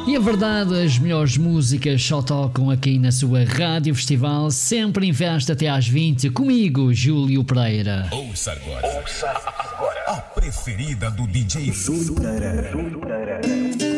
E a verdade, as melhores músicas só tocam aqui na sua Rádio Festival, sempre em festa até às 20, comigo, Júlio Pereira. Ouça agora a preferida do DJ Júlio Pereira.